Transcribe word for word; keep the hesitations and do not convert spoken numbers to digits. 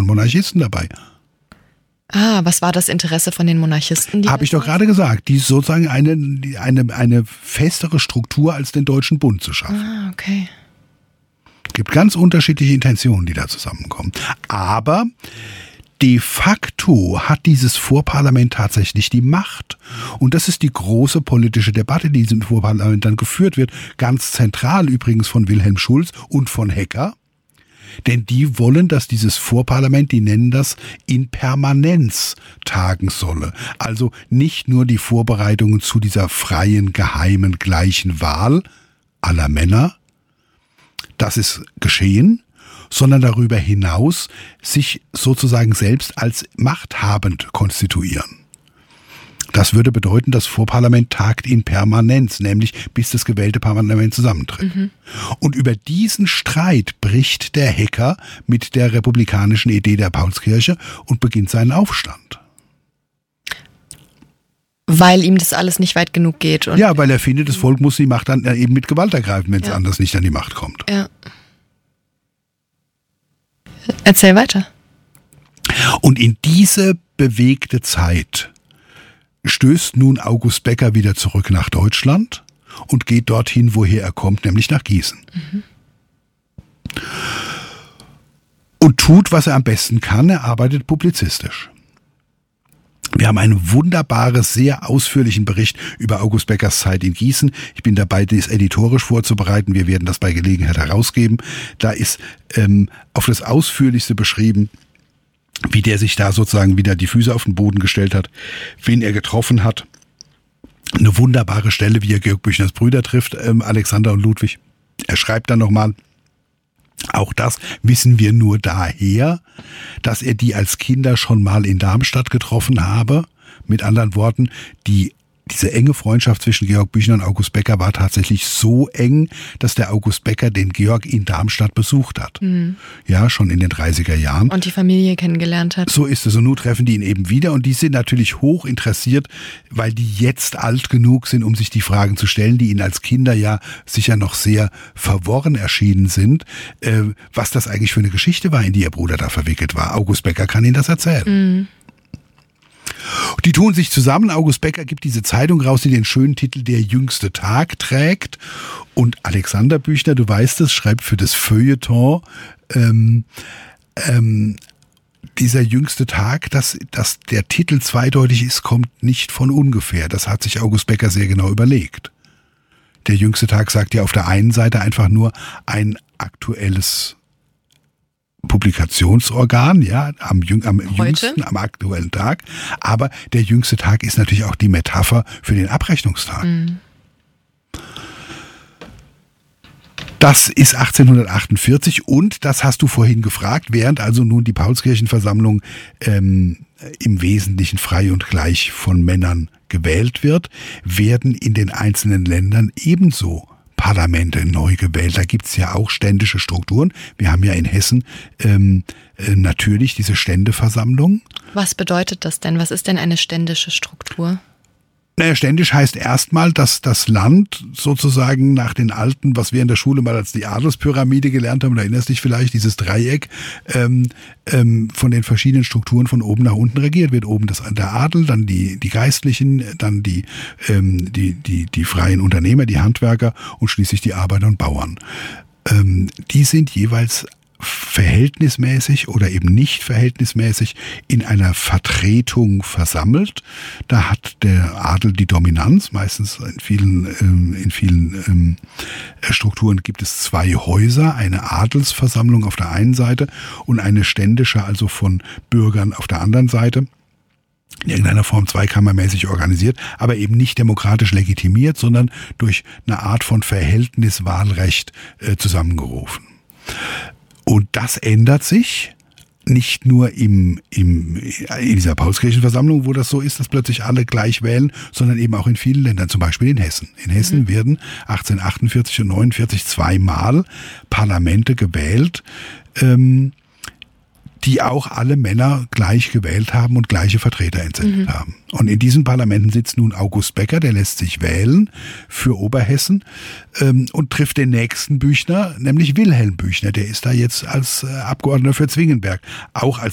von Monarchisten dabei. Ah, was war das Interesse von den Monarchisten? Habe ich doch gerade gesagt, die sozusagen eine, eine, eine festere Struktur als den Deutschen Bund zu schaffen. Ah, okay. Es gibt ganz unterschiedliche Intentionen, die da zusammenkommen. Aber de facto hat dieses Vorparlament tatsächlich die Macht. Und das ist die große politische Debatte, die in diesem Vorparlament dann geführt wird. Ganz zentral übrigens von Wilhelm Schulz und von Hecker. Denn die wollen, dass dieses Vorparlament, die nennen das, in Permanenz tagen solle. Also nicht nur die Vorbereitungen zu dieser freien, geheimen, gleichen Wahl aller Männer, das ist geschehen, sondern darüber hinaus sich sozusagen selbst als machthabend konstituieren. Das würde bedeuten, das Vorparlament tagt in Permanenz, nämlich bis das gewählte Parlament zusammentritt. Mhm. Und über diesen Streit bricht der Hecker mit der republikanischen Idee der Paulskirche und beginnt seinen Aufstand. Weil ihm das alles nicht weit genug geht. Und ja, weil er findet, das Volk muss die Macht dann eben mit Gewalt ergreifen, wenn es ja. anders nicht an die Macht kommt. Ja. Erzähl weiter. Und in diese bewegte Zeit stößt nun August Becker wieder zurück nach Deutschland und geht dorthin, woher er kommt, nämlich nach Gießen. Mhm. Und tut, was er am besten kann, er arbeitet publizistisch. Wir haben einen wunderbaren, sehr ausführlichen Bericht über August Beckers Zeit in Gießen. Ich bin dabei, das editorisch vorzubereiten. Wir werden das bei Gelegenheit herausgeben. Da ist ähm, auf das Ausführlichste beschrieben, wie der sich da sozusagen wieder die Füße auf den Boden gestellt hat, wen er getroffen hat. Eine wunderbare Stelle, wie er Georg Büchners Brüder trifft, ähm, Alexander und Ludwig. Er schreibt dann nochmal, auch das wissen wir nur daher, dass er die als Kinder schon mal in Darmstadt getroffen habe. Mit anderen Worten, die diese enge Freundschaft zwischen Georg Büchner und August Becker war tatsächlich so eng, dass der August Becker den Georg in Darmstadt besucht hat. Mhm. Ja, schon in den dreißiger Jahren. Und die Familie kennengelernt hat. So ist es. Und nun treffen die ihn eben wieder. Und die sind natürlich hoch interessiert, weil die jetzt alt genug sind, um sich die Fragen zu stellen, die ihnen als Kinder ja sicher noch sehr verworren erschienen sind, äh, was das eigentlich für eine Geschichte war, in die ihr Bruder da verwickelt war. August Becker kann ihnen das erzählen. Mhm. Die tun sich zusammen. August Becker gibt diese Zeitung raus, die den schönen Titel Der jüngste Tag trägt. Und Alexander Büchner, du weißt es, schreibt für das Feuilleton ähm, ähm, dieser jüngste Tag, dass, dass der Titel zweideutig ist, kommt nicht von ungefähr. Das hat sich August Becker sehr genau überlegt. Der jüngste Tag sagt ja auf der einen Seite einfach nur ein aktuelles Publikationsorgan, ja, am, jüng, am jüngsten, am aktuellen Tag. Aber der jüngste Tag ist natürlich auch die Metapher für den Abrechnungstag. Mhm. Das ist achtzehnhundertachtundvierzig und, das hast du vorhin gefragt, während also nun die Paulskirchenversammlung ähm, im Wesentlichen frei und gleich von Männern gewählt wird, werden in den einzelnen Ländern ebenso Parlamente neu gewählt. Da gibt's ja auch ständische Strukturen. Wir haben ja in Hessen ähm, äh, natürlich diese Ständeversammlung. Was bedeutet das denn? Was ist denn eine ständische Struktur? Naja, ständisch heißt erstmal, dass das Land sozusagen nach den alten, was wir in der Schule mal als die Adelspyramide gelernt haben, du erinnerst dich vielleicht, dieses Dreieck, ähm, ähm, von den verschiedenen Strukturen von oben nach unten regiert wird. Oben das, der Adel, dann die, die Geistlichen, dann die, ähm, die, die, die freien Unternehmer, die Handwerker und schließlich die Arbeiter und Bauern. Ähm, die sind jeweils verhältnismäßig oder eben nicht verhältnismäßig in einer Vertretung versammelt. Da hat der Adel die Dominanz. Meistens in vielen, ähm, in vielen ähm, Strukturen gibt es zwei Häuser, eine Adelsversammlung auf der einen Seite und eine ständische, also von Bürgern auf der anderen Seite. In irgendeiner Form zweikammermäßig organisiert, aber eben nicht demokratisch legitimiert, sondern durch eine Art von Verhältniswahlrecht äh, zusammengerufen. Und das ändert sich nicht nur im, im, in dieser Paulskirchenversammlung, wo das so ist, dass plötzlich alle gleich wählen, sondern eben auch in vielen Ländern, zum Beispiel in Hessen. In Hessen mhm. werden achtzehnhundertachtundvierzig und neunundvierzig zweimal Parlamente gewählt, ähm, die auch alle Männer gleich gewählt haben und gleiche Vertreter entsendet mhm. haben. Und in diesen Parlamenten sitzt nun August Becker, der lässt sich wählen für Oberhessen ähm, und trifft den nächsten Büchner, nämlich Wilhelm Büchner. Der ist da jetzt als äh, Abgeordneter für Zwingenberg, auch als